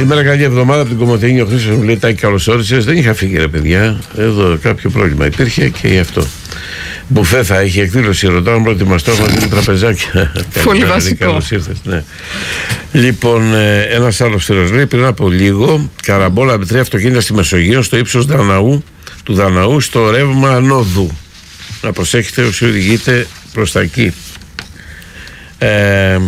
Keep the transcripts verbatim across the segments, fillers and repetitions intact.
Καλημέρα, καλή εβδομάδα από την Κομωτινή. Ο Χρήστος μου λέει: Τάκη, καλώς όρισες. Δεν είχα φύγει, ρε παιδιά. Εδώ κάποιο πρόβλημα υπήρχε και γι' αυτό. Μπουφέ θα έχει εκδήλωση. Ρωτάω αν προετοιμαστώ μαζί με τραπεζάκια. Πολύ βασικό. Καλώς ήρθες, ναι. Λοιπόν, ένας άλλος φίλος λέει: Πριν από λίγο, καραμπόλα με τρία αυτοκίνητα στη Μεσογείο, στο ύψος Δαναού, του Δαναού, στο ρεύμα ανόδου. Να προσέχετε όσοι οδηγείτε προς τα εκεί. Ε,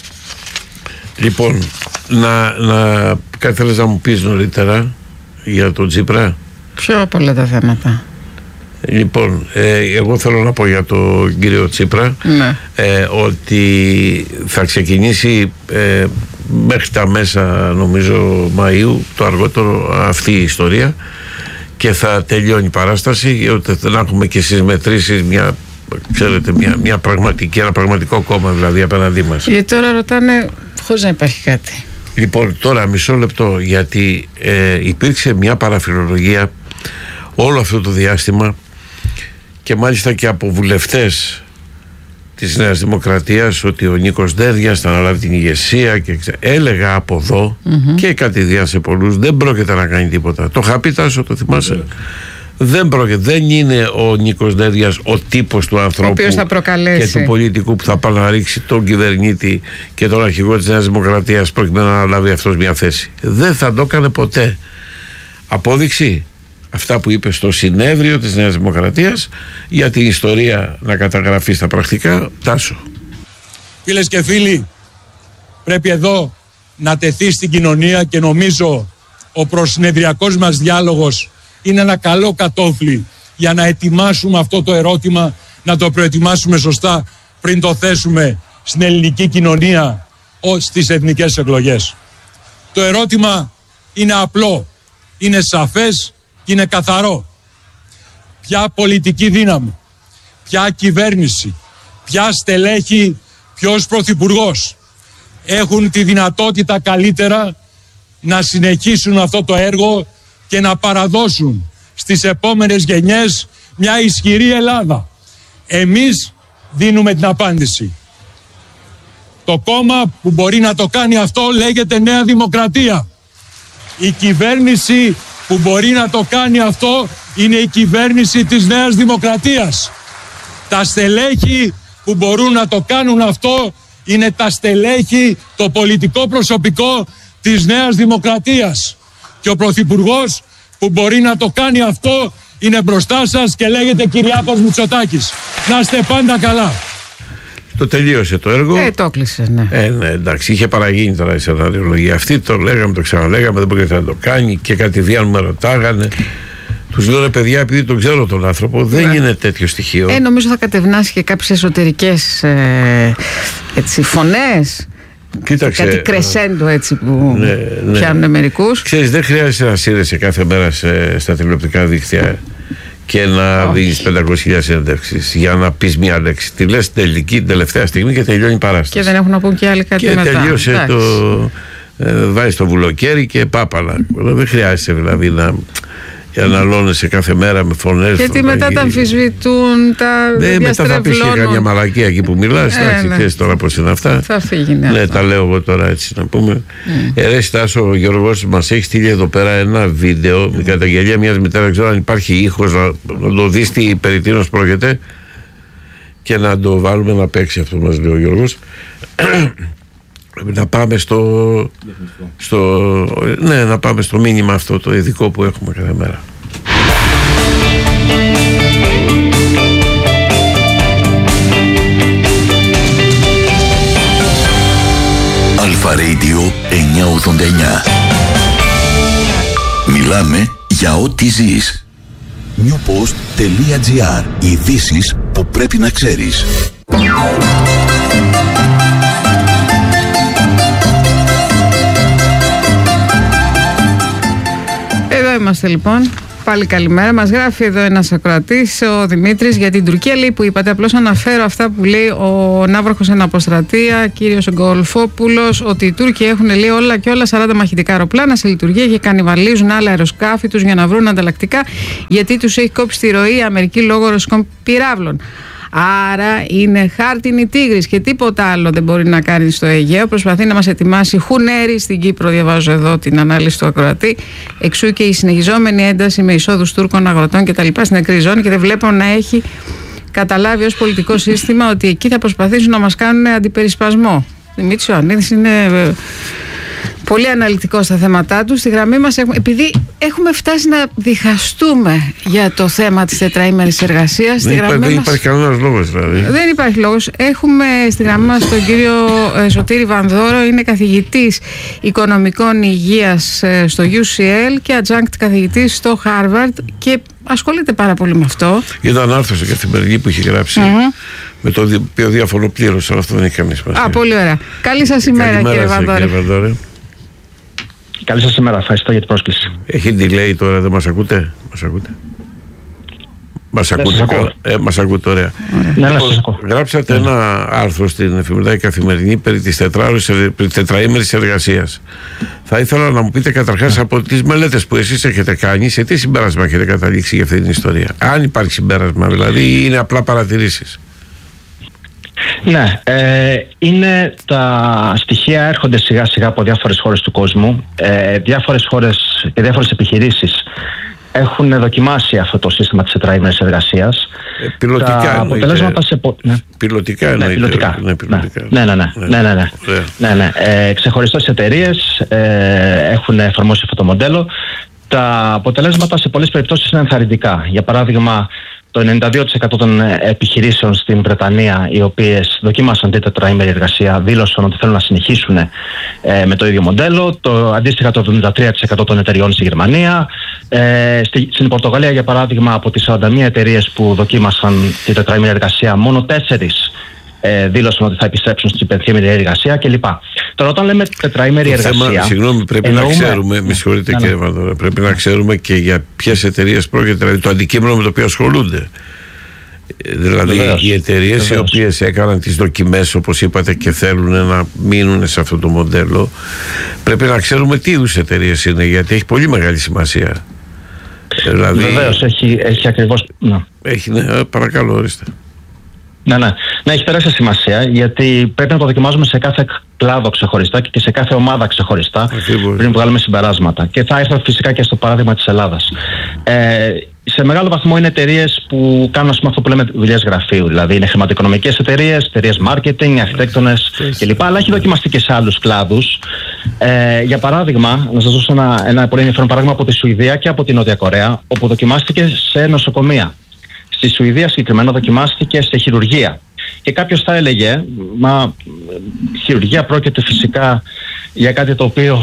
λοιπόν, να, να, κάτι θέλεις να μου πεις νωρίτερα για τον Τσίπρα? Ποιο από όλα τα θέματα? Λοιπόν, ε, εγώ θέλω να πω για τον κύριο Τσίπρα, ναι. ε, ότι θα ξεκινήσει ε, μέχρι τα μέσα, νομίζω, Μαΐου, το αργότερο, αυτή η ιστορία, και θα τελειώνει η παράσταση, ότι θα έχουμε και εσείς μετρήσεις, μια, ξέρετε, μια, μια πραγματική, ένα πραγματικό κόμμα δηλαδή απέναντί μας. Γιατί τώρα ρωτάνε χωρίς να υπάρχει κάτι. Λοιπόν, τώρα μισό λεπτό, γιατί ε, υπήρξε μια παραφιλολογία όλο αυτό το διάστημα, και μάλιστα και από βουλευτές της Νέας Δημοκρατίας, ότι ο Νίκος Δένδιας θα αναλάβει την ηγεσία, και ξέ, έλεγα από εδώ mm-hmm. και κατηδίαν σε πολλούς, δεν πρόκειται να κάνει τίποτα. Το είχα πει, Τάσο, το θυμάσαι? Yeah. Δεν πρόκειται, δεν είναι ο Νίκος Δένδιας ο τύπος του ανθρώπου και του πολιτικού που θα πάει να ρίξει τον κυβερνήτη και τον αρχηγό της Νέας Δημοκρατίας προκειμένου να αναλάβει αυτός μια θέση. Δεν θα το έκανε ποτέ. Απόδειξη, αυτά που είπε στο συνέδριο της Νέας Δημοκρατίας, για την ιστορία να καταγραφεί στα πρακτικά. Τάσο. Φίλες και φίλοι, πρέπει εδώ να τεθεί στην κοινωνία, και νομίζω ο προσυνεδριακός μας διάλογος είναι ένα καλό κατόφλι για να ετοιμάσουμε αυτό το ερώτημα, να το προετοιμάσουμε σωστά πριν το θέσουμε στην ελληνική κοινωνία στις εθνικές εκλογές. Το ερώτημα είναι απλό, είναι σαφές και είναι καθαρό. Ποια πολιτική δύναμη, ποια κυβέρνηση, ποια στελέχη, ποιος πρωθυπουργός έχουν τη δυνατότητα καλύτερα να συνεχίσουν αυτό το έργο και να παραδώσουν στις επόμενες γενιές μια ισχυρή Ελλάδα? Εμείς δίνουμε την απάντηση. Το κόμμα που μπορεί να το κάνει αυτό λέγεται Νέα Δημοκρατία. Η κυβέρνηση που μπορεί να το κάνει αυτό είναι η κυβέρνηση της Νέας Δημοκρατίας. Τα στελέχη που μπορούν να το κάνουν αυτό είναι τα στελέχη, το πολιτικό προσωπικό της Νέας Δημοκρατίας. Και ο Πρωθυπουργός που μπορεί να το κάνει αυτό είναι μπροστά σας και λέγεται Κυριάκος Μητσοτάκης. Να είστε πάντα καλά. Το τελείωσε το έργο. Ε, το έκλεισε, ναι. Ε, ναι, εντάξει, είχε παραγίνει τώρα η σεναριολογία αυτή. Το λέγαμε, το ξαναλέγαμε, δεν μπορούσε να το κάνει, και κατηδίαν με ρωτάγανε. Τους λέω, ρε παιδιά, επειδή τον ξέρω τον άνθρωπο, δεν ναι. είναι τέτοιο στοιχείο. Ε, νομίζω θα κατευνάσει και κάποιες εσωτερικές ε, έτσι, φωνές. Κοίταξε, κάτι κρεσέντο έτσι που ναι, ναι. πιάνουν μερικούς. Ξέρεις, δεν χρειάζεται να σύρεσαι κάθε μέρα σε, στα τηλεοπτικά δίκτυα και να δίνεις πεντακόσιες χιλιάδες συνεντεύξεις για να πεις μια λέξη. Τη λες την τελική, την τελευταία στιγμή, και τελειώνει η παράσταση. Και δεν έχουν να πούν και άλλοι κάτι και μετά. Και τελείωσε. Εντάξει. Το ε, βάζεις το βουλοκαίρι και πάπαλα. Δεν χρειάζεται δηλαδή να για να λώνεσαι κάθε μέρα με φωνές. Γιατί μετά τα αμφισβητούν, τα ναι, μετά θα πεις και καμιά μαλακία εκεί που μιλάς. Ε, εντάξει, ναι. ξέρεις τώρα πώς είναι αυτά. Θα φύγει, ναι. Ναι, τα λέω εγώ τώρα έτσι να πούμε. Mm. Ε, ρε Στάσο, ο Γιώργος μας έχει στείλει εδώ πέρα ένα βίντεο mm. με καταγγελία μιας μητέρας. Δεν ξέρω αν υπάρχει ήχος, να, να το δεις τι περί τίνος πρόκειται και να το βάλουμε να παίξει, αυτό μας λέει ο Γιώργος. Να πάμε στο, στο ναι, να πάμε στο μήνυμα αυτό το ειδικό που έχουμε κάθε μέρα. Αλφα Radio εννιακόσια ογδόντα εννιά. Μιλάμε για ό,τι ζεις. newpost.gr. Ειδήσεις που πρέπει να ξέρεις. Εδώ είμαστε λοιπόν. Πάλι καλημέρα. Μας γράφει εδώ ένας ακροατής, ο Δημήτρης, για την Τουρκία λέει που είπατε. Απλώς αναφέρω αυτά που λέει ο Ναύαρχος εν αποστρατεία, κύριος Γκολφόπουλος, ότι οι Τούρκοι έχουν λέει όλα και όλα σαράντα μαχητικά αεροπλάνα σε λειτουργία και κανιβαλίζουν άλλα αεροσκάφη τους για να βρουν ανταλλακτικά, γιατί τους έχει κόψει τη ροή η Αμερική λόγω ρωσικών πυράβλων. Άρα είναι χάρτινη τίγρης και τίποτα άλλο δεν μπορεί να κάνει στο Αιγαίο. Προσπαθεί να μας ετοιμάσει χουνέρι στην Κύπρο, διαβάζω εδώ την ανάλυση του ακροατή. Εξού και η συνεχιζόμενη ένταση με εισόδους Τούρκων αγροτών κτλ. Στην νεκρή ζώνη, και δεν βλέπω να έχει καταλάβει ως πολιτικό σύστημα ότι εκεί θα προσπαθήσουν να μας κάνουν αντιπερισπασμό. Δημήτρης Ιωαννίδης είναι πολύ αναλυτικός στα θέματά του. Στη γραμμή μας έχουμε, επειδή έχουμε φτάσει να διχαστούμε για το θέμα της τετραήμερης εργασίας. Δεν, υπά, δεν μας... υπάρχει κανένας λόγος δηλαδή. Δεν υπάρχει λόγος. Έχουμε στη γραμμή μας τον κύριο Σωτήρη Βανδόρο, είναι καθηγητής οικονομικών υγείας στο γιου σι ελ και adjunct καθηγητής στο Harvard και ασχολείται πάρα πολύ με αυτό. Ήταν άρθρο σε καθημερινή που είχε γράψει, mm-hmm. με το οποίο διαφωνώ πλήρως, αλλά αυτό δεν έχει καμία σημασία. Α, πολύ ωραία. Καλή σας ημέρα, Καλημέρα, κύριε Βανδόρε. Κύριε Βανδόρε. Καλή σας ημέρα, ευχαριστώ για την πρόσκληση. Έχει delay τώρα, δεν μας ακούτε? Μας ακούτε? Μας ακούτε, ακούω. ε, μας ακούτε, ωραία. Ναι, ναι, σας ακούω. Γράψατε mm. ένα άρθρο στην εφημερίδα Καθημερινή περί της τετραήμερης εργασίας. Θα ήθελα να μου πείτε καταρχάς mm. από τις μελέτες που εσείς έχετε κάνει, σε τι συμπέρασμα έχετε καταλήξει για αυτή την ιστορία? Αν υπάρχει συμπέρασμα δηλαδή, ή είναι απλά παρατηρήσεις? Ναι, ε, είναι τα στοιχεία έρχονται σιγά σιγά από διάφορες χώρες του κόσμου. Ε, διάφορες χώρες και διάφορες επιχειρήσεις έχουν δοκιμάσει αυτό το σύστημα της τετραήμερης εργασίας. Ε, πιλωτικά τα αποτελέσματα σε... Ναι. Πιλωτικά εννοείται. Ναι, πιλωτικά. Ναι, πιλωτικά. Ναι, ναι, ναι. ναι, ναι, ναι. Yeah. ναι, ναι. Ε, ξεχωριστές εταιρείες ε, έχουν εφαρμόσει αυτό το μοντέλο. Τα αποτελέσματα σε πολλές περιπτώσεις είναι ενθαρρυντικά. Για παράδειγμα, το ενενήντα δύο τοις εκατό των επιχειρήσεων στην Βρετανία, οι οποίες δοκίμασαν την τετραήμερη εργασία, δήλωσαν ότι θέλουν να συνεχίσουν ε, με το ίδιο μοντέλο. Το αντίστοιχα το εβδομήντα τρία τοις εκατό των εταιριών στη Γερμανία. Ε, στη, στην Πορτογαλία, για παράδειγμα, από τις σαράντα μία εταιρείες που δοκίμασαν την τετραήμερη εργασία, μόνο τέσσερις ε, δήλωσαν ότι θα επιστρέψουν στην πενθήμερη εργασία κλπ. Τώρα, όταν λέμε τετραήμερη εργασία. Θέμα, συγγνώμη, πρέπει εννοούμε... να ξέρουμε, με συγχωρείτε, ναι, κύριε Βανδόρα, πρέπει να ξέρουμε και για ποιες εταιρείες πρόκειται, δηλαδή το αντικείμενο με το οποίο ασχολούνται. Δηλαδή, βεβαίως, οι εταιρείες οι οποίες έκαναν τις δοκιμές, όπως είπατε, και θέλουν να μείνουν σε αυτό το μοντέλο, πρέπει να ξέρουμε τι είδους εταιρείες είναι, γιατί έχει πολύ μεγάλη σημασία. Δηλαδή, βεβαίως, έχει, έχει ακριβώς. Ναι. Έχει, ναι, παρακαλώ, ορίστε. Ναι, ναι. Ναι, έχει τεράστια σημασία, γιατί πρέπει να το δοκιμάζουμε σε κάθε κλάδο ξεχωριστά και σε κάθε ομάδα ξεχωριστά. Ακριβώς. Πριν βγάλουμε συμπεράσματα. Και θα έρθω φυσικά και στο παράδειγμα της Ελλάδας. Ε, σε μεγάλο βαθμό είναι εταιρείες που κάνουν, ας πούμε, αυτό που λέμε δουλειές γραφείου. Δηλαδή είναι χρηματοοικονομικές εταιρείες, εταιρείες marketing, αρχιτέκτονες κλπ. Αλλά έχει δοκιμαστεί και σε άλλους κλάδους. Ε, για παράδειγμα, να σας δώσω ένα, ένα πολύ ενδιαφέρον παράδειγμα από τη Σουηδία και από τη Νότια Κορέα, όπου δοκιμάστηκε σε νοσοκομεία. Στη Σουηδία συγκεκριμένα δοκιμάστηκε σε χειρουργία. Και κάποιος θα έλεγε, μα χειρουργία πρόκειται φυσικά για κάτι το οποίο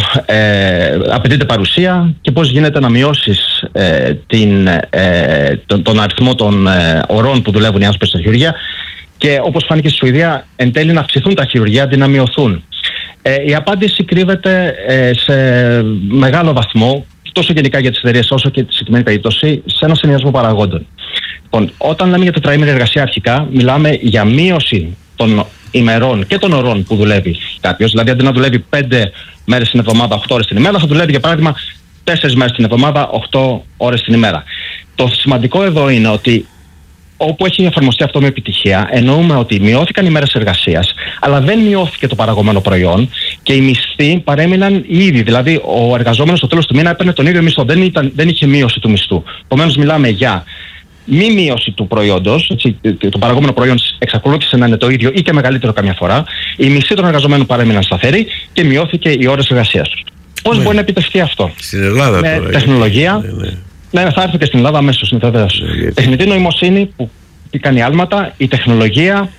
ε, απαιτείται παρουσία, και πώς γίνεται να μειώσεις ε, την, ε, τον, τον αριθμό των ε, ωρών που δουλεύουν οι άνθρωποι στη χειρουργία, και όπως φάνηκε στη Σουηδία, εν τέλει να αυξηθούν τα χειρουργία αντί να μειωθούν. Ε, η απάντηση κρύβεται ε, σε μεγάλο βαθμό, τόσο γενικά για τις εταιρείες όσο και τη συγκεκριμένη περίπτωση, σε ένα συνδυασμό παραγόντων. Λοιπόν, όταν λέμε για τετραήμερη εργασία, αρχικά μιλάμε για μείωση των ημερών και των ωρών που δουλεύει κάποιος. Δηλαδή, αντί να δουλεύει πέντε μέρες την εβδομάδα, οκτώ ώρες την ημέρα, θα δουλεύει για παράδειγμα τέσσερις μέρες την εβδομάδα, οκτώ ώρες την ημέρα. Το σημαντικό εδώ είναι ότι όπου έχει εφαρμοστεί αυτό με επιτυχία, εννοούμε ότι μειώθηκαν οι μέρες εργασίας, αλλά δεν μειώθηκε το παραγωμένο προϊόν και οι μισθοί παρέμειναν οι ίδιοι. Δηλαδή, ο εργαζόμενος στο τέλος του μήνα έπαιρνε τον ίδιο μισθό, δεν, ήταν, δεν είχε μείωση του μισθού. Επομένως, μιλάμε για μη μείωση του προϊόντος, έτσι, το παραγόμενο προϊόν εξακολούθησε να είναι το ίδιο ή και μεγαλύτερο καμιά φορά. Οι μισθοί των εργαζομένων παρέμειναν σταθεροί και μειώθηκε οι ώρες εργασίας τους. Πώς ναι. μπορεί να επιτευχθεί αυτό? Στην Ελλάδα με τώρα. Τεχνολογία. Ναι, ναι. Ναι, θα έρθω και στην Ελλάδα αμέσως. Yeah, τεχνητή νοημοσύνη που κάνει άλματα, η τεχνολογία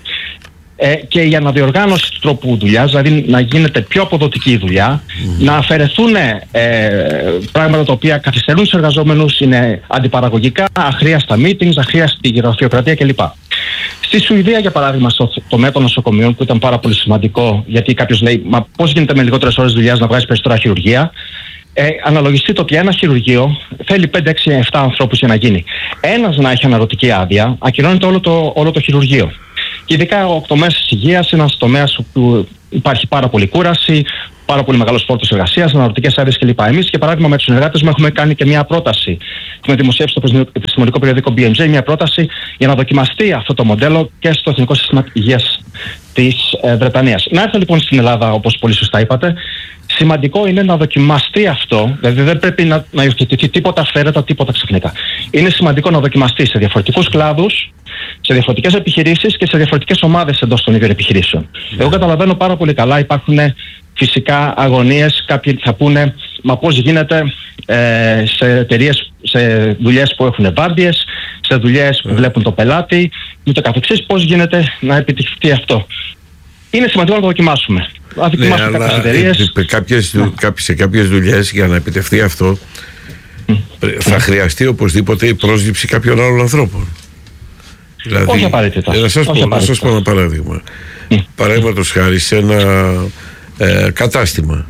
ε, και η αναδιοργάνωση του τρόπου δουλειάς, δηλαδή να γίνεται πιο αποδοτική η δουλειά, mm. να αφαιρεθούν ε, πράγματα τα οποία καθυστερούν τους εργαζόμενους, είναι αντιπαραγωγικά, αχρίαστα meetings, αχρίαστη γραφειοκρατία κλπ. Στη Σουηδία, για παράδειγμα, στο τομέα των νοσοκομείων, που ήταν πάρα πολύ σημαντικό, γιατί κάποιος λέει, μα πώς γίνεται με λιγότερες ώρες δουλειάς να βγάζει περισσότερα χειρουργία? Ε, αναλογιστείτε ότι ένα χειρουργείο θέλει πέντε, έξι, επτά ανθρώπους για να γίνει. Ένας να έχει αναρωτική άδεια, ακυρώνεται όλο το, όλο το χειρουργείο. Και ειδικά ο τομέας της υγείας είναι ένας τομέας που υπάρχει πάρα πολύ κούραση, πάρα πολύ μεγάλος φόρτος εργασίας, αναρωτικές άδειες κλπ. Εμείς, για παράδειγμα, με τους συνεργάτες μου έχουμε κάνει και μια πρόταση. Έχουμε δημοσιεύσει στο επιστημονικό περιοδικό μπι εμ τζέι μια πρόταση για να δοκιμαστεί αυτό το μοντέλο και στο Εθνικό Σύστημα Υγείας της ε, Βρετανίας. Να έρθω λοιπόν στην Ελλάδα, όπως πολύ σωστά είπατε. Σημαντικό είναι να δοκιμαστεί αυτό, δηλαδή δεν πρέπει να, να υιοθετηθεί τίποτα αυθαίρετα, τίποτα ξαφνικά. Είναι σημαντικό να δοκιμαστεί σε διαφορετικούς κλάδους, σε διαφορετικές επιχειρήσεις και σε διαφορετικές ομάδες εντός των ίδιων επιχειρήσεων. Yeah. Εγώ καταλαβαίνω πάρα πολύ καλά, υπάρχουν φυσικά αγωνίες, κάποιοι θα πούνε, μα πώς γίνεται ε, σε εταιρείες, σε δουλειές που έχουν βάρδιες, σε δουλειές που yeah. βλέπουν το πελάτη, και το καθεξής, πώς γίνεται να επιτυχθεί αυτό. Είναι σημαντικό να το δοκιμάσουμε. Να δοκιμάσουμε ναι, κάποιες εταιρείες. Κάποιες, ναι. Σε κάποιες δουλειές για να επιτευχθεί αυτό mm. θα mm. χρειαστεί οπωσδήποτε η πρόσληψη κάποιων άλλων ανθρώπων. Δηλαδή, όχι απαραίτητα. Να σας, πω, να σας πω ένα παράδειγμα. Mm. Παραδείγματος χάρη σε ένα ε, κατάστημα.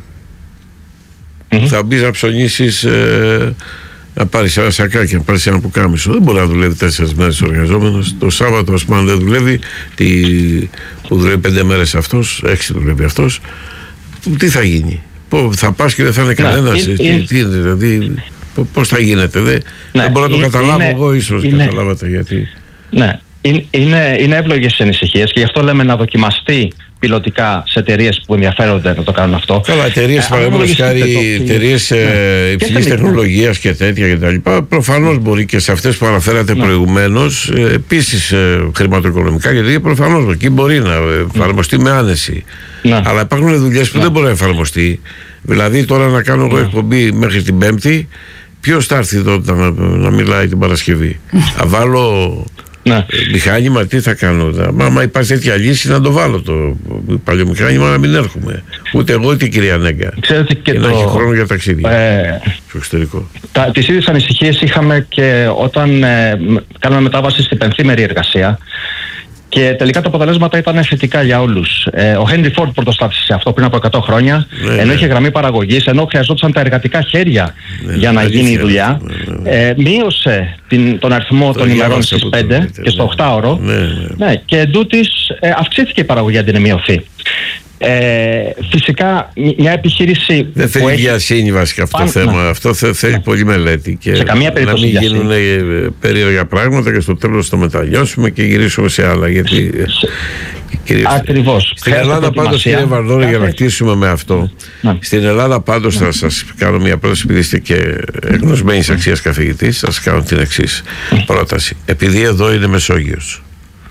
Mm-hmm. Θα μπεις να ψωνίσεις, ε, να πάρεις ένα σακάκι, να πάρεις ένα πουκάμισο. Δεν μπορεί να δουλεύει τέσσερις μέρες ο εργαζόμενος. Το Σάββατο, ας πούμε, αν δεν δουλεύει, τη, που δουλεύει πέντε μέρες αυτός, έξι δουλεύει αυτός, τι θα γίνει? Θα πας και δεν θα είναι κανένας? Ναι, τι, τι, δηλαδή, πώς θα γίνεται? Δεν, ναι, δεν μπορώ να το είναι, καταλάβω είναι, εγώ, ίσως είναι, καταλάβατε γιατί. Ναι, είναι, είναι εύλογες οι ανησυχίες και γι' αυτό λέμε να δοκιμαστεί πιλωτικά σε εταιρείες που ενδιαφέρονται να το κάνουν αυτό. Καλά, εταιρείες παραδείγματος χάρη, εταιρείες ε, υψηλής τεχνολογίας και τέτοια κτλ. Προφανώς μπορεί και σε αυτές που αναφέρατε ναι. προηγουμένως, ε, επίσης ε, χρηματοοικονομικά, γιατί προφανώς εκεί μπορεί να εφαρμοστεί ναι. με άνεση. Ναι. Αλλά υπάρχουν δουλειές που ναι. δεν μπορεί να εφαρμοστεί. Δηλαδή τώρα να κάνω εγώ ναι. εκπομπή μέχρι την Πέμπτη, ποιος θα έρθει τότε να, να μιλάει την Παρασκευή? Θα βάλω ναι. μηχάνημα, τι θα κάνω? Μα, μα υπάρχει τέτοια λύση, να το βάλω το παλιό μηχάνημα, να μην έρχομαι. Ούτε εγώ ούτε η κυρία Νέγκα. Ξέρετε και, και το... να έχει χρόνο για ταξίδια ε... στο εξωτερικό. Τα, τις ίδιες ανησυχίες είχαμε και όταν ε, κάναμε μετάβαση στην πενθήμερη εργασία. Και τελικά τα αποτελέσματα ήταν θετικά για όλους. Ε, ο Henry Ford πρωτοστάτησε σε αυτό πριν από εκατό χρόνια, ναι, ενώ ναι. είχε γραμμή παραγωγής, ενώ χρειαζόταν τα εργατικά χέρια ναι, για να γίνει η δουλειά. Ναι, ναι. Ε, μείωσε την, τον αριθμό το των ημερών στις πέντε το, και στο οκτάωρο. Ναι, ναι. Ναι, και εντούτοις ε, αυξήθηκε η παραγωγή αντί να μειωθεί. Ε, φυσικά μια επιχείρηση. Δεν θέλει έχει... βιασύνη βασικά αυτό το θέμα. Ναι. Αυτό θε, θέλει ναι. πολύ μελέτη. Και σε καμία περίπτωση. Να μην γίνουν περίεργα πράγματα και στο τέλος το μεταλλιώσουμε και γυρίσουμε σε άλλα. Γιατί. Ακριβώς. Στην Ελλάδα πάντως, κύριε Βαρδόρη, για να κλείσουμε με αυτό, ναι. στην Ελλάδα πάντως ναι. θα σας κάνω μια πρόταση, επειδή είστε και γνωσμένης αξίας καθηγητής, θα σας κάνω την εξής πρόταση. Επειδή εδώ είναι Μεσόγειος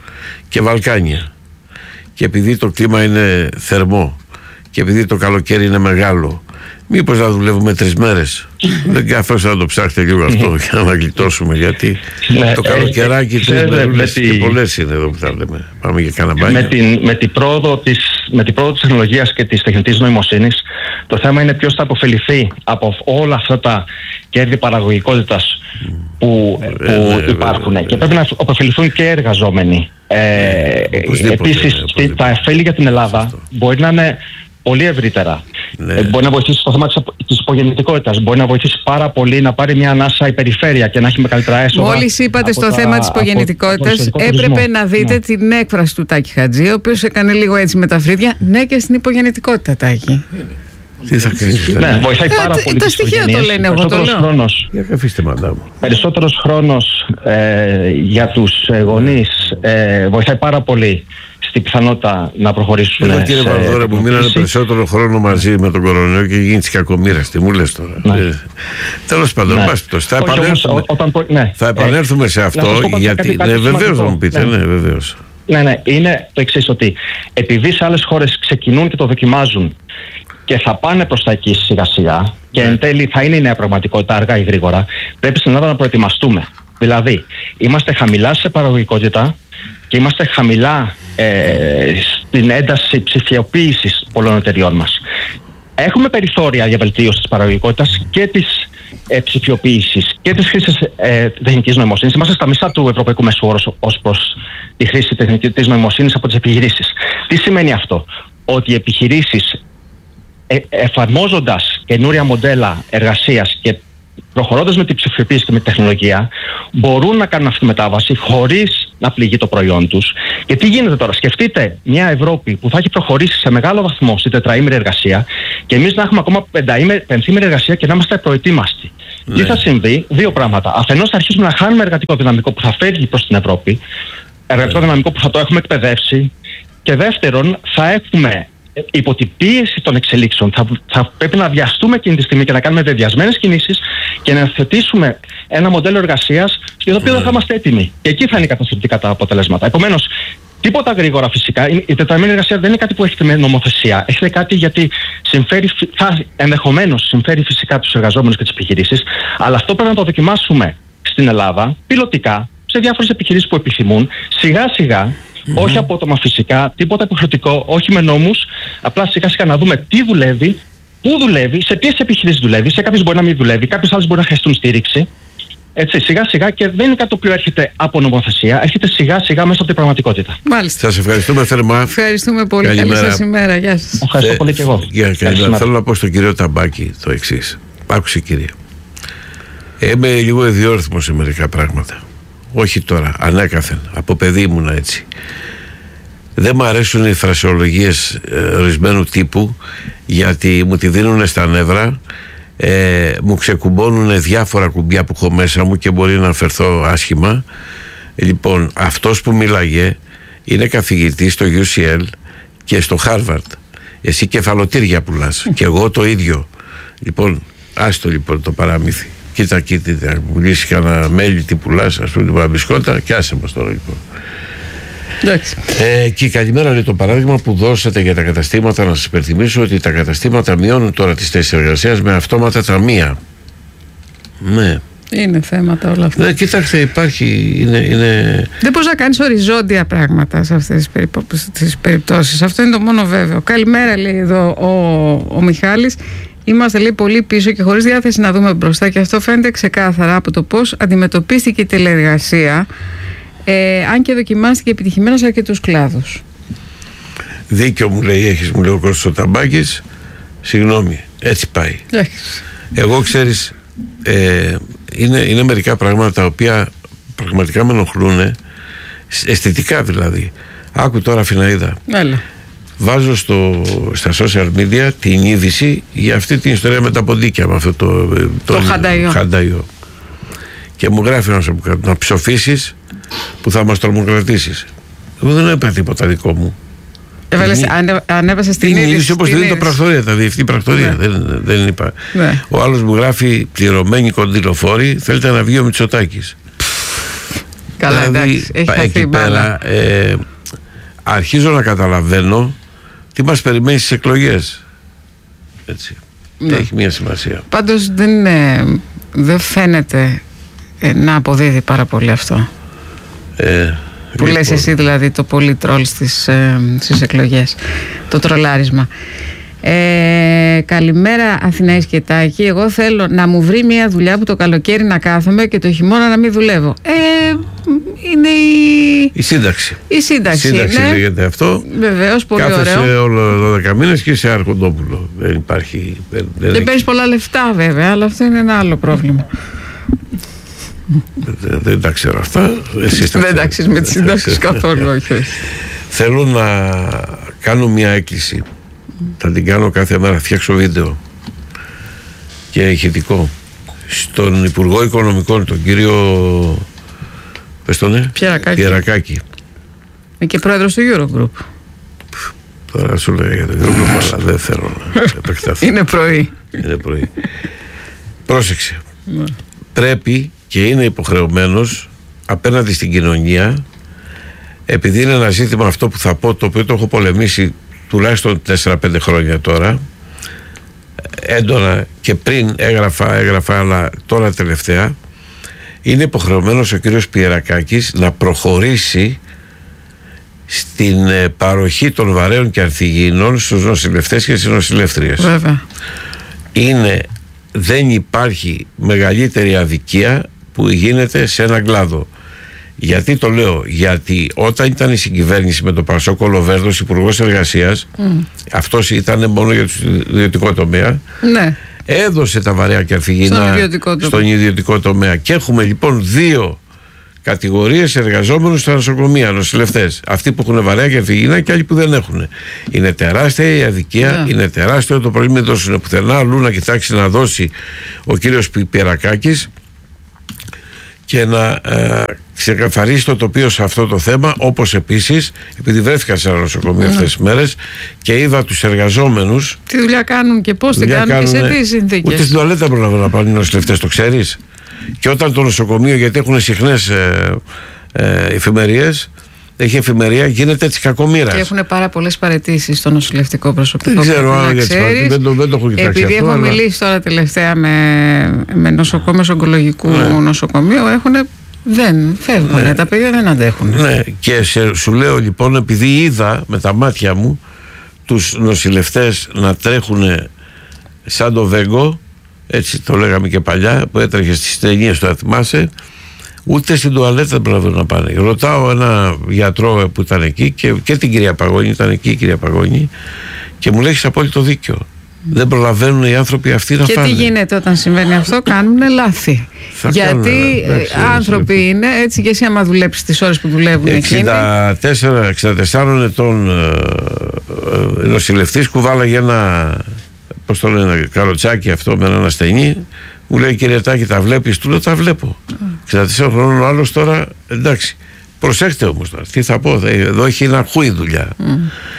και Βαλκάνια, και επειδή το κλίμα είναι θερμό και επειδή το καλοκαίρι είναι μεγάλο, μήπως να δουλεύουμε τρεις μέρες? Δεν καθόστε να το ψάχτε λίγο αυτό για να γλιτώσουμε, γιατί ναι, το καλοκαιράκι ε, τρεις μέρες και πολλές είναι εδώ που θα λέμε. Πάμε για κάνα μπάνιο. Με την, με την πρόοδο της, με την πρόοδο της τεχνολογίας και της τεχνητής νοημοσύνης, το θέμα είναι ποιος θα αποφεληθεί από όλα αυτά τα κέρδη παραγωγικότητας που, ε, που ε, υπάρχουν ε, ε, και πρέπει να αποφεληθούν και οι εργαζόμενοι. Ε, επίσης ε, τα ωφέλη για την Ελλάδα αυτό. Μπορεί να είναι πολύ ευρύτερα. Ναι. Μπορεί να βοηθήσει στο θέμα της υπογεννητικότητας. Μπορεί να βοηθήσει πάρα πολύ να πάρει μια ανάσα η περιφέρεια και να έχει μεγαλύτερα έσοδα. Μόλις είπατε στο τα, θέμα της υπογεννητικότητας, έπρεπε να δείτε ναι. την έκφραση του Τάκη Χατζή, ο οποίος έκανε λίγο έτσι με τα φρύδια. Ναι, και στην υπογεννητικότητα, Τάκη. Τι θα κάνεις? Ναι, βοηθάει πάρα ε, πολύ. Τα στοιχεία το λένε, εγώ το λέω. Χρόνος, για αφήστε μαντά μου. Περισσότερος χρόνος ε, για τους γονείς ε, βοηθάει πάρα πολύ στην πιθανότητα να προχωρήσουν. Εδώ, κύριε Βαρδόρη, που μείνανε περισσότερο χρόνο μαζί με τον κορονοϊό και γίνει της κακομοίρας, τι μου λες τώρα? Ναι. Ε, τέλος πάντων, ναι. πας, θα, επανέλθουμε, όταν, ναι. θα επανέλθουμε ε, σε αυτό, γιατί. Ναι, βεβαίως να μου πείτε, ναι, ναι βεβαίως. Ναι, ναι, είναι το εξής, ότι επειδή σε άλλες χώρες ξεκινούν και το δοκιμάζουν και θα πάνε προς τα εκεί σιγά σιγά και εν τέλει θα είναι η νέα πραγματικότητα αργά ή γρήγορα, πρέπει στην Ελλάδα να προετοιμαστούμε. Δηλαδή, είμαστε χαμηλά σε παραγωγικότητα και είμαστε χαμηλά ε, στην ένταση ψηφιοποίησης πολλών εταιριών μας. Έχουμε περιθώρια για βελτίωση της παραγωγικότητας και της ε, ψηφιοποίησης και της χρήσης ε, τεχνητής νοημοσύνης. Είμαστε στα μισά του ευρωπαϊκού μέσου όρου ως προς τη χρήση τεχνητής νοημοσύνης από τις επιχειρήσεις. Τι σημαίνει αυτό? Ότι οι επιχειρήσεις ε, εφαρμόζοντας καινούρια μοντέλα εργασίας και προχωρώντας με την ψηφιοποίηση και με τη τεχνολογία, μπορούν να κάνουν αυτή τη μετάβαση χωρίς να πληγεί το προϊόν τους. Και τι γίνεται τώρα? Σκεφτείτε μια Ευρώπη που θα έχει προχωρήσει σε μεγάλο βαθμό στην τετραήμερη εργασία και εμείς να έχουμε ακόμα πενθήμερη εργασία και να είμαστε προετοίμαστοι. Ναι. Τι θα συμβεί? Δύο πράγματα. Αφενός θα αρχίσουμε να χάνουμε εργατικό δυναμικό που θα φεύγει προς την Ευρώπη, εργατικό δυναμικό που θα το έχουμε εκπαιδεύσει, και δεύτερον θα έχουμε υπό την πίεση των εξελίξεων, θα, θα πρέπει να βιαστούμε εκείνη τη στιγμή και να κάνουμε βεβαιασμένες κινήσεις και να θετήσουμε ένα μοντέλο εργασίας για το οποίο δεν θα είμαστε έτοιμοι. Και εκεί θα είναι καταστροφικά τα αποτελέσματα. Επομένως, τίποτα γρήγορα φυσικά. Η τετραήμερη εργασία δεν είναι κάτι που έχετε με νομοθεσία. Έχετε κάτι γιατί συμφέρει, θα ενδεχομένως συμφέρει φυσικά τους εργαζόμενους και τις επιχειρήσεις, αλλά αυτό πρέπει να το δοκιμάσουμε στην Ελλάδα, πιλωτικά, σε διάφορες επιχειρήσεις που επιθυμούν, σιγά σιγά. Mm-hmm. Όχι απότομα φυσικά, τίποτα υποχρεωτικό, όχι με νόμους. Απλά σιγά σιγά να δούμε τι δουλεύει, πού δουλεύει, σε ποιες επιχειρήσεις δουλεύει, σε κάποιες μπορεί να μην δουλεύει, κάποιες άλλες μπορεί να χρειαστούν στήριξη. Έτσι, σιγά σιγά, και δεν είναι κάτι το οποίο έρχεται από νομοθεσία, έρχεται σιγά σιγά μέσα από την πραγματικότητα. Μάλιστα. Σας ευχαριστούμε θερμά. Ευχαριστούμε πολύ. Καλημέρα. Καλή σας ημέρα. Γεια σας. Ευχαριστώ ε, πολύ και εγώ. Για, καλημέρα. Θέλω να πω στον κύριο Ταμπάκη το εξής. Άκουσε, κύριε. Είμαι λίγο ιδιόρυθμος σε μερικά πράγματα. Όχι τώρα, ανέκαθεν. Από παιδί ήμουνα έτσι. Δεν μου αρέσουν οι φρασεολογίες ε, ορισμένου τύπου, γιατί μου τη δίνουν στα νεύρα, ε, μου ξεκουμπώνουν διάφορα κουμπιά που έχω μέσα μου και μπορεί να φερθώ άσχημα. Λοιπόν, αυτός που μίλαγε είναι καθηγητής στο γιου σι ελ και στο Harvard. Εσύ κεφαλοτήρια πουλάς και εγώ το ίδιο. Λοιπόν, άστο λοιπόν το παραμύθι. Κοίτα, κοίτα, να πουλήσει κανένα μέλι, τι πουλάς, ας πούμε, την παραμπισκότα, και άσε μας τώρα λοιπόν. Ε, και καλημέρα, λέει το παράδειγμα που δώσατε για τα καταστήματα. Να σας υπενθυμίσω ότι τα καταστήματα μειώνουν τώρα τις θέσεις εργασίας με αυτόματα ταμεία. Ναι. Είναι θέματα όλα αυτά. Ναι, κοιτάξτε, υπάρχει. Είναι, είναι... Δεν μπορείς να κάνεις οριζόντια πράγματα σε αυτές τις, περίπο... τις περιπτώσεις. Αυτό είναι το μόνο βέβαιο. Καλημέρα, λέει εδώ ο, ο Μιχάλης. Είμαστε, λέει, πολύ πίσω και χωρίς διάθεση να δούμε μπροστά, και αυτό φαίνεται ξεκάθαρα από το πώς αντιμετωπίστηκε η τηλεεργασία. Ε, αν και δοκιμάστηκε επιτυχημένα σε αρκετούς κλάδους. Δίκιο μου λέει, έχεις, μου λέει ο Κώστας ο Ταμπάκης. Συγγνώμη, έτσι πάει. Έχεις. Εγώ, ξέρεις, ε, είναι, είναι μερικά πράγματα τα οποία πραγματικά με ενοχλούν, αισθητικά δηλαδή. Άκου τώρα, Φιναΐδα. Έλα. Βάζω στο, στα social media την είδηση για αυτή την ιστορία με τα ποντίκια, με αυτό το, το, το χανταϊό. χανταϊό. Και μου γράφει ένας από κάτω, να ψοφήσεις που θα μας τρομοκρατήσεις. Εγώ δεν έπαιρνα τίποτα δικό μου. Έβαλες, ανε, ανέβασες την είδηση. Είναι είδηση όπως δίνει το πρακτορία, τα διευθυντή πρακτορία. Ναι. Δεν, δεν είπα. Ναι. Ο άλλος μου γράφει πληρωμένοι κοντιλοφόροι, θέλετε να βγει ο Μητσοτάκης. Καλά, δηλαδή, εντάξει, έχει χαθεί η μπάλα. Ε, αρχίζω να καταλαβαίνω τι μας περιμένει στις εκλογές. Έτσι. Ναι. Έχει μια σημασία. Πάντως δεν, είναι, δεν φαίνεται ε, να αποδίδει πάρα πολύ αυτό. Ε, που λοιπόν. Λες εσύ δηλαδή το πολύ τρόλ στις, ε, στις εκλογές, το τρολάρισμα. Ε, καλημέρα Αθηνά Σκετάκη. Εγώ θέλω να μου βρει μια δουλειά που το καλοκαίρι να κάθομαι και το χειμώνα να μην δουλεύω. Ε, είναι η... η σύνταξη. Η σύνταξη, η σύνταξη ναι. λέγεται αυτό. Βεβαίως, πολύ κάθεσαι ωραίο. Κάθεσαι όλο δώδεκα μήνες και είσαι αρχοντόπουλο. Δεν υπάρχει... Δεν, δεν, δεν παίρνεις πολλά λεφτά βέβαια, αλλά αυτό είναι ένα άλλο πρόβλημα. Δεν, δεν τα ξέρω αυτά. Εσείς τα δεν τα ξέρεις με τις συντάξεις καθόλου. Όχι. Θέλω να κάνω μια έκκληση. Θα την κάνω κάθε μέρα, φτιάξω βίντεο και ηχητικό στον Υπουργό Οικονομικών, τον κύριο πες τον, ναι? Πιερακάκη. Πιερακάκη. Είναι και πρόεδρος του Eurogroup. Τώρα σου λέω για το Eurogroup, αλλά δεν θέλω να επεκταθώ. Είναι πρωί. Είναι πρωί. Πρόσεξε. Πρέπει και είναι υποχρεωμένος απέναντι στην κοινωνία, επειδή είναι ένα ζήτημα αυτό που θα πω, το οποίο το έχω πολεμήσει τουλάχιστον τέσσερα πέντε χρόνια τώρα, έντονα, και πριν έγραφα, έγραφα αλλά τώρα τελευταία, είναι υποχρεωμένος ο κύριος Πιερακάκης να προχωρήσει στην παροχή των βαρέων και ανθυγιεινών στους νοσηλευτές και στις νοσηλεύτριες. Βέβαια. Είναι, δεν υπάρχει μεγαλύτερη αδικία που γίνεται σε έναν κλάδο. Γιατί το λέω? Γιατί όταν ήταν η συγκυβέρνηση με τον Πασόκ Κολοβέρδος υπουργός εργασίας, mm. αυτός ήταν μόνο για το ιδιωτικό τομέα, ναι. έδωσε τα βαρέα και ανθυγιεινά στον ιδιωτικό, στον ιδιωτικό τομέα. Και έχουμε λοιπόν δύο κατηγορίες εργαζόμενους στα νοσοκομεία, νοσηλευτές. Αυτοί που έχουν βαρέα καρκινογένα και άλλοι που δεν έχουν. Είναι τεράστια η αδικία, yeah. είναι τεράστιο το πρόβλημα, δεν δώσουν πουθενά. Αλλού να κοιτάξει να δώσει ο κύριος Πιερακάκης και να ε, ξεκαθαρίσει το τοπίο σε αυτό το θέμα, όπως επίσης, επειδή βρέθηκα σε ένα νοσοκομείο mm. αυτές τις μέρες και είδα τους εργαζόμενους. Τι δουλειά κάνουν και πώς την κάνουν, κάνουν και σε τι συνθήκες. Ούτε στην τουαλέτα προλαβαίνουν να πάνε οι νοσηλευτές, το ξέρεις. Και όταν το νοσοκομείο, γιατί έχουν συχνές ε, ε, εφημερίες, έχει εφημερία, γίνεται έτσι κακομοίρας. Και έχουν πάρα πολλές παραιτήσεις στο νοσηλευτικό προσωπικό. Δεν ξέρω αν δεν το, δεν το έχω κοιτάξει. Επειδή αυτό, έχω αλλά... μιλήσει τώρα τελευταία με, με νοσοκόμες ογκολογικού ναι. νοσοκομείου, έχουν, δεν φεύγουν, ναι. τα παιδιά δεν αντέχουν. Ναι, και σε, σου λέω λοιπόν, επειδή είδα με τα μάτια μου τους νοσηλευτές να τρέχουν σαν το Βέγκο, έτσι το λέγαμε και παλιά, που έτρεχε στις ταινίες, το θυμάσαι, ούτε στην τουαλέτα δεν προλαβαίνουν να πάνε. Ρωτάω ένα γιατρό που ήταν εκεί και, και την κυρία Παγώνη, ήταν εκεί η κυρία Παγώνη, και μου λέει: έχεις απόλυτο δίκιο. Mm. Δεν προλαβαίνουν οι άνθρωποι αυτοί να και φάνε. Και τι γίνεται όταν συμβαίνει αυτό? Κάνουν λάθη. Θα Γιατί κάνουν, άνθρωποι έτσι, είναι έτσι, και εσύ άμα δουλέψεις τις ώρες που δουλεύουν εξήντα τέσσερα εξήντα τέσσερα ετών ε, ε, νοσηλευτής κουβάλαγε ένα, πώς το λένε, καροτσάκι αυτό με έναν ασθενή. Μου λέει: κύριε Τάκη, τα βλέπεις? Του λέω: τα βλέπω. εξήντα τέσσερα χρόνων ο άλλος τώρα, εντάξει. Προσέχτε όμως τώρα, τι θα πω, εδώ έχει ένα χούι δουλειά. Mm.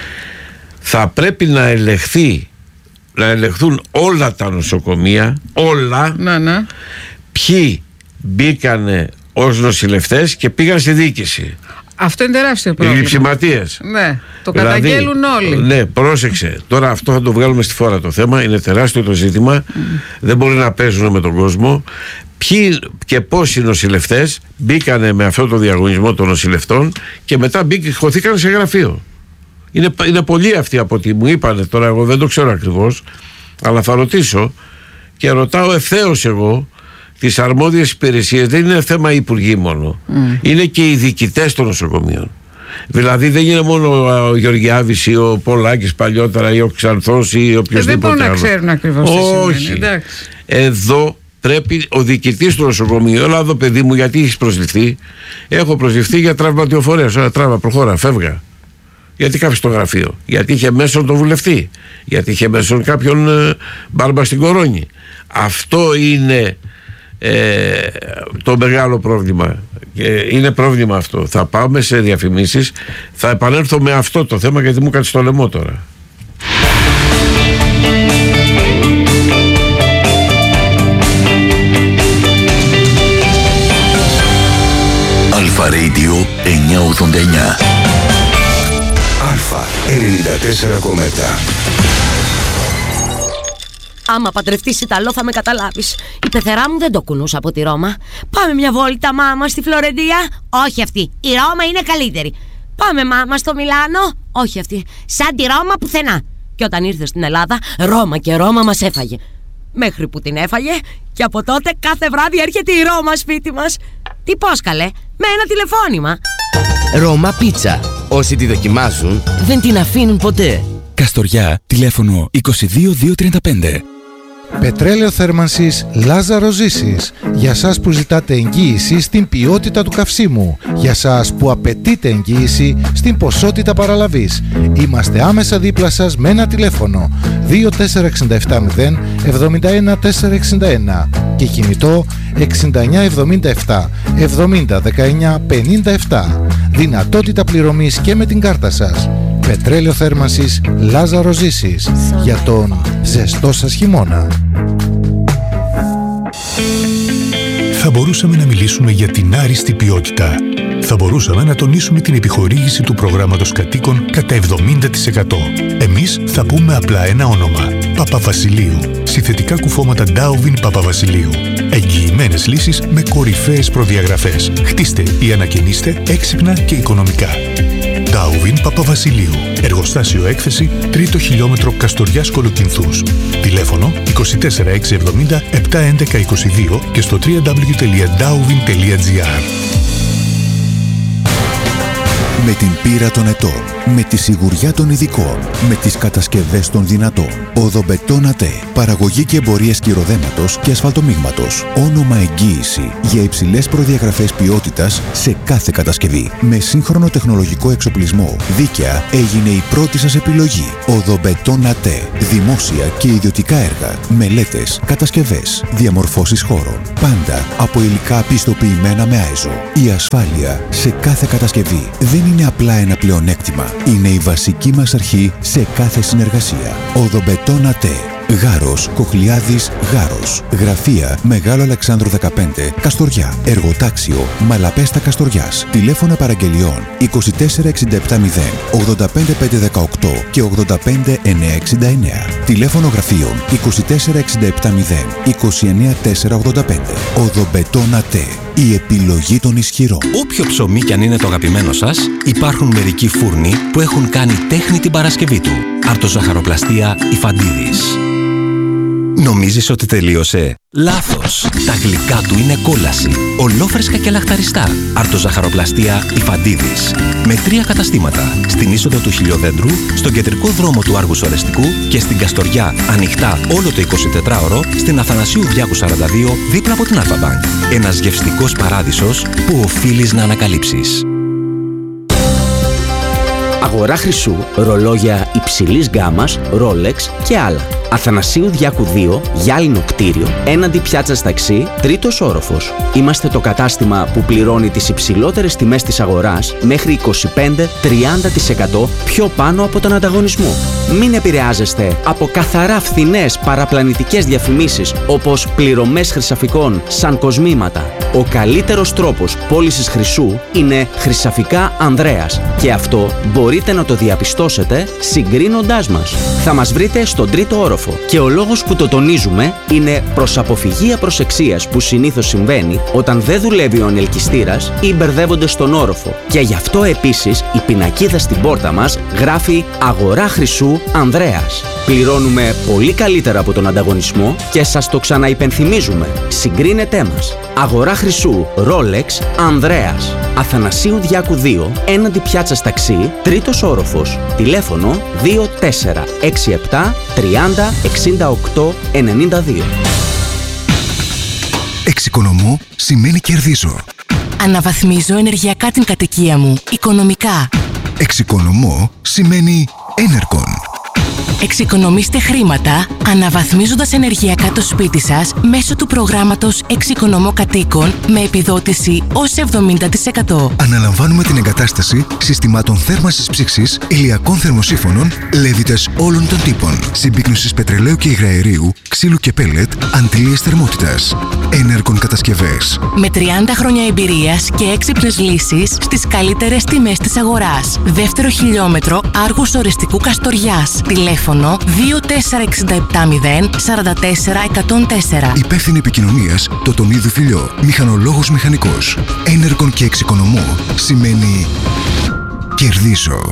Θα πρέπει να ελεγχθεί, να ελεγχθούν όλα τα νοσοκομεία, όλα, να, ναι. ποιοι μπήκανε ως νοσηλευτές και πήγαν στη διοίκηση. Αυτό είναι τεράστιο πρόβλημα. Οι λειψηματίες. Ναι, το δηλαδή, καταγγέλουν όλοι. Ναι, πρόσεξε. Τώρα αυτό θα το βγάλουμε στη φόρα το θέμα. Είναι τεράστιο το ζήτημα. Mm. Δεν μπορεί να παίζουν με τον κόσμο. Ποιοι και πόσοι νοσηλευτές μπήκανε με αυτό το διαγωνισμό των νοσηλευτών και μετά μπήκε, χωθήκαν σε γραφείο. Είναι, είναι πολλοί αυτοί από ό,τι μου είπανε. Τώρα εγώ δεν το ξέρω ακριβώς, αλλά θα ρωτήσω και ρωτάω ευθέως εγώ τις αρμόδιες υπηρεσίες. Δεν είναι θέμα υπουργοί μόνο. Mm. Είναι και οι διοικητές των νοσοκομείων. Δηλαδή δεν είναι μόνο ο Γεωργιάδης ή ο Πολάκης παλιότερα ή ο Ξανθός ή οποιοδήποτε. Δεν μπορούν να ξέρουν ακριβώς τι σημαίνει. Όχι. Εδώ πρέπει ο διοικητής του νοσοκομείου: έλα εδώ παιδί μου, γιατί έχεις προσληφθεί? Έχω προσληφθεί για τραυματιοφορία. Ωραία, τράβα, προχώρα, φεύγα. Γιατί κάφησε στο γραφείο? Γιατί είχε μέσον τον βουλευτή? Γιατί είχε μέσον κάποιον ε, μπάρμπα στην κορώνη? Αυτό είναι ε, το μεγάλο πρόβλημα. Και είναι πρόβλημα αυτό. Θα πάμε σε διαφημίσεις. Θα επανέλθω με αυτό το θέμα, γιατί μου κάτσε το λαιμό τώρα. Αλφα Radio εννιακόσια ογδόντα εννιά. Αλφα ενενήντα τέσσερα κόμμα επτά. Άμα παντρευτείς Ιταλό θα με καταλάβεις. Η πεθερά μου δεν το κουνούσα από τη Ρώμα. Πάμε μια βόλτα, μάμα, στη Φλωρεντία. Όχι αυτή, η Ρώμα είναι καλύτερη. Πάμε, μάμα, στο Μιλάνο. Όχι αυτή, σαν τη Ρώμα πουθενά. Και όταν ήρθε στην Ελλάδα, Ρώμα και Ρώμα μας έφαγε. Μέχρι που την έφαγε και από τότε κάθε βράδυ έρχεται η Ρώμα σπίτι μας. Τι πώς καλέ, με ένα τηλεφώνημα. Ρώμα Πίτσα. Όσοι τη δοκιμάζουν δεν την αφήνουν ποτέ. Καστοριά, τηλέφωνο είκοσι δύο διακόσια τριάντα πέντε. Πετρέλαιο θέρμανσης Λάζαρο Ζήσης. Για σας που ζητάτε εγγύηση στην ποιότητα του καυσίμου. Για σας που απαιτείτε εγγύηση στην ποσότητα παραλαβής. Είμαστε άμεσα δίπλα σας με ένα τηλέφωνο δύο τέσσερα έξι επτά μηδέν εβδομήντα ένα τετρακόσια εξήντα ένα και κινητό εξήντα εννιά εβδομήντα επτά εβδομήντα δεκαεννιά πενήντα επτά. Δυνατότητα πληρωμής και με την κάρτα σας. Πετρέλαιο θέρμανσης Λάζαρο Ζήσης. Για τον ζεστό σας χειμώνα. Θα μπορούσαμε να μιλήσουμε για την άριστη ποιότητα. Θα μπορούσαμε να τονίσουμε την επιχορήγηση του προγράμματος κατοίκων κατά εβδομήντα τοις εκατό. Εμείς θα πούμε απλά ένα όνομα. Παπαβασιλείου. Συνθετικά κουφώματα Ντάουβιν Παπαβασιλείου. Εγγυημένες λύσεις με κορυφαίες προδιαγραφές. Χτίστε ή ανακαινίστε έξυπνα και οικονομικά. Ντάουβιν Παπαβασιλείου. Εργοστάσιο έκθεση, τρίτο χιλιόμετρο Καστοριάς Κολοκυνθούς. Τηλέφωνο είκοσι τέσσερα εξακόσια εβδομήντα επτακόσια έντεκα είκοσι δύο και στο double-u double-u double-u τελεία ντάουβιν τελεία τζι άρ. Με την πείρα των ετών, με τη σιγουριά των ειδικών, με τις κατασκευές των δυνατών, Οδομπετόν ΑΤΕ. Παραγωγή και εμπορία σκυροδέματος και ασφαλτομίγματος. Όνομα εγγύηση για υψηλές προδιαγραφές ποιότητας σε κάθε κατασκευή. Με σύγχρονο τεχνολογικό εξοπλισμό. Δίκαια έγινε η πρώτη σας επιλογή. Οδομπετόν ΑΤΕ. Δημόσια και ιδιωτικά έργα. Μελέτες, κατασκευές, διαμορφώσεις χώρων. Πάντα από υλικά πιστοποιημένα με άιζο. Η ασφάλεια σε κάθε κατασκευή δεν είναι απλά ένα πλεονέκτημα. Είναι η βασική μας αρχή σε κάθε συνεργασία. Οδομπετόν ΑΤΕ. Γάρος, Κοχλιάδης, Γάρος. Γραφεία Μεγάλο Αλεξάνδρου δεκαπέντε, Καστοριά. Εργοτάξιο Μαλαπέστα Καστοριάς. Τηλέφωνα παραγγελιών είκοσι τέσσερα εξήντα επτά μηδέν ογδόντα πέντε πεντακόσια δεκαοκτώ και ογδόντα πέντε εννιακόσια εξήντα εννέα. Τηλέφωνο γραφείων είκοσι τέσσερα εξήντα επτά μηδέν είκοσι εννέα τετρακόσια ογδόντα πέντε. Οδομπετόν ΑΤΕ. Η επιλογή των ισχυρών. Όποιο ψωμί κι αν είναι το αγαπημένο σας, υπάρχουν μερικοί φούρνοι που έχουν κάνει τέχνη την Παρασκευή του. Αρτοζαχαροπλαστεία Ιφαντίδης. Νομίζεις ότι τελείωσε? Λάθος! Τα γλυκά του είναι κόλαση. Ολόφρεσκα και λαχταριστά. Αρτοζαχαροπλαστεία Ιφαντίδης. Με τρία καταστήματα. Στην είσοδο του Χιλιοδέντρου, στον κεντρικό δρόμο του Άργου Σορεστικού και στην Καστοριά, ανοιχτά όλο το εικοσιτετράωρο, στην Αθανασίου Διάκου σαράντα δύο, δίπλα από την Αλφα-Μπανκ. Ένας γευστικός παράδεισος που οφείλεις να ανακαλύψεις. Αγορά χρυσού, ρολόγια υψηλής γκάμας, Rolex και άλλα. Αθανασίου Διάκου δύο, γυάλινο κτίριο, έναντι πιάτσας ταξί, τρίτος όροφος. Είμαστε το κατάστημα που πληρώνει τις υψηλότερες τιμές της αγοράς μέχρι είκοσι πέντε με τριάντα τοις εκατό πιο πάνω από τον ανταγωνισμό. Μην επηρεάζεστε από καθαρά φθηνές παραπλανητικές διαφημίσεις όπως πληρωμές χρυσαφικών σαν κοσμήματα. Ο καλύτερος τρόπος πώλησης χρυσού είναι Χρυσαφικά Ανδρέας και αυτό μπορείτε να το διαπιστώσετε συγκρίνοντάς μας. Θα μας βρείτε στον τρίτο όροφο. Και ο λόγος που το τονίζουμε είναι προς αποφυγή απροσεξίας που συνήθως συμβαίνει όταν δεν δουλεύει ο ανελκυστήρας ή μπερδεύονται στον όροφο. Και γι' αυτό επίσης η πινακίδα στην πόρτα μας γράφει Αγορά χρυσού Ανδρέας. Πληρώνουμε πολύ καλύτερα από τον ανταγωνισμό και σας το ξαναυπενθυμίζουμε. Συγκρίνετέ μας. Αγορά χρυσού Rolex Ανδρέας. Αθανασίου Διάκου δύο, έναντι πιάτσας ταξί, τρίτος όροφος. Τηλέφωνο δύο τέσσερα έξι επτά τριάντα εξήντα οκτώ ενενήντα δύο. Εξοικονομώ σημαίνει κερδίζω. Αναβαθμίζω ενεργειακά την κατοικία μου, οικονομικά. Εξοικονομώ σημαίνει Enercon. Εξοικονομήστε χρήματα αναβαθμίζοντας ενεργειακά το σπίτι σας μέσω του προγράμματος Εξοικονομώ Κατοίκων με επιδότηση ως εβδομήντα τοις εκατό. Αναλαμβάνουμε την εγκατάσταση συστημάτων θέρμανσης ψήξης, ηλιακών θερμοσύφωνων, λέβητες όλων των τύπων, συμπίκνωσης πετρελαίου και υγραερίου, ξύλου και πέλετ, αντλίες θερμότητας. Enercon κατασκευές. Με τριάντα χρόνια εμπειρίας και έξυπνες λύσεις στις καλύτερες τιμές της αγοράς. Δεύτερο χιλιόμετρο Άργου Σορεστικού Καστοριάς. Τηλέφωνο δύο τέσσερα έξι επτά μηδέν τέσσερα τέσσερα εκατόν τέσσερα. Υπεύθυνη επικοινωνίας το Τονίδου Φιλιό. Μηχανολόγος μηχανικός. Enercon και εξοικονομώ σημαίνει κερδίζω.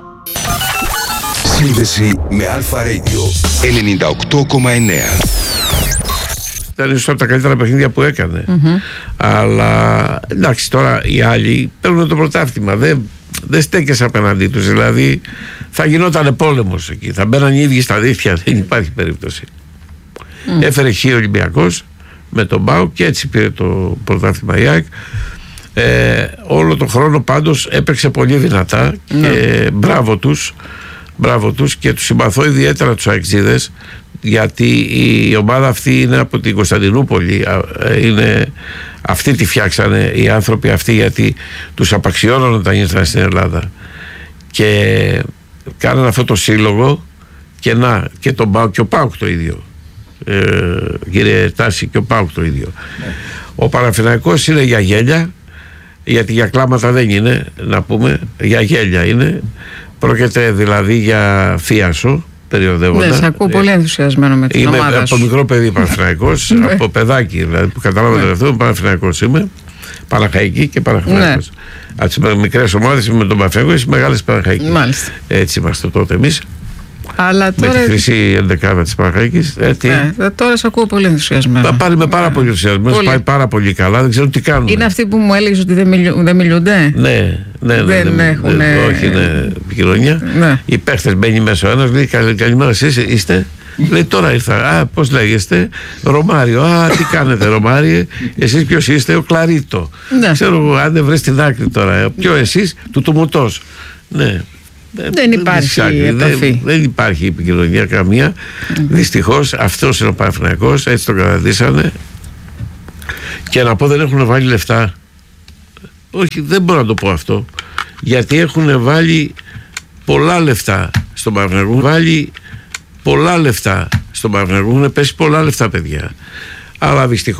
Σύνδεση με Αλφα Radio ενενήντα οκτώ κόμμα εννέα. Ήταν ίσως από τα καλύτερα παιχνίδια που έκανε. Mm-hmm. Αλλά εντάξει, τώρα οι άλλοι παίρνουν το πρωτάθλημα. Δεν, δεν στέκεσαι απέναντί τους. Δηλαδή θα γινόταν πόλεμος εκεί. Θα μπαίναν οι ίδιοι στα δίχτυα. Δεν υπάρχει περίπτωση. Mm. Έφερε χ ο Ολυμπιακός με τον ΠΑΟΚ και έτσι πήρε το πρωτάθλημα η ΑΕΚ. Ε, όλο τον χρόνο πάντως έπαιξε πολύ δυνατά. Mm. Και μπράβο τους. Μπράβο τους και τους συμπαθώ ιδιαίτερα τους αεξίδες, γιατί η ομάδα αυτή είναι από την Κωνσταντινούπολη, είναι, αυτοί τη φτιάξανε οι άνθρωποι αυτοί, γιατί τους απαξιώναν όταν ήρθαν στην Ελλάδα και κάνανε αυτό το σύλλογο και να και, τον ΠΑΟΚ, και ο ΠΑΟΚ το ίδιο, ε, κύριε Τάση, και ο ΠΑΟΚ το ίδιο. Ναι. Ο Παναθηναϊκός είναι για γέλια, γιατί για κλάματα δεν είναι, να πούμε, για γέλια είναι. Πρόκειται δηλαδή για θίασο περιοδεύοντα. Ναι, σε ακούω πολύ ενθουσιασμένο με την είμαι ομάδα από σου. μικρό παιδί Παναθηναϊκός, από παιδάκι δηλαδή, που καταλάβατε αυτό, Παναθηναϊκός είμαι, Παναχαϊκή και Παναθηναϊκός. Από τις μικρές ομάδες είμαι με τον Παναθηναϊκό, στις μεγάλες Παναχαϊκή. Μάλιστα. Έτσι είμαστε τότε εμείς. Αλλά τώρα... Με τη χρυσή ενδεκάδα της Παναχαϊκής. Ε, ναι, τώρα σε ακούω πολύ ενθουσιασμένο. Θα πάρει με πάρα ναι. πολύ ενθουσιασμένο, πολύ. Πάει πάρα πολύ καλά, δεν ξέρω τι κάνουν. Είναι αυτοί που μου έλεγες ότι δεν, μιλου, δεν μιλούνται. Ναι, ναι, ναι. Δεν ναι, έχουν. Ναι, όχι, είναι επικοινωνία. Ναι. Οι παίχτες μπαίνει μέσα ο ένας, λέει καλημέρα εσείς είστε. Λέει τώρα ήρθα. Α, πώς λέγεστε? Ρωμάριο. Α, τι κάνετε Ρωμάριε? Εσείς ποιος είστε? Ο Κλαρίτο. Ναι. Ξέρω εγώ, αν δεν βρες την άκρη τώρα. Ποιο εσείς? Του Τουμουτός. Ναι. Δεν υπάρχει δεν, δεν, δεν υπάρχει επικοινωνία καμία. Mm-hmm. Δυστυχώς αυτός είναι ο Παναθηναϊκός, έτσι το καταδύσανε. Και να πω, δεν έχουν βάλει λεφτά. Όχι, δεν μπορώ να το πω αυτό, γιατί έχουν βάλει πολλά λεφτά στον Παναθηναϊκό. Έχουν βάλει πολλά λεφτά στον Παναθηναϊκό. Έχουν πέσει πολλά λεφτά, παιδιά. Αλλά δυστυχώς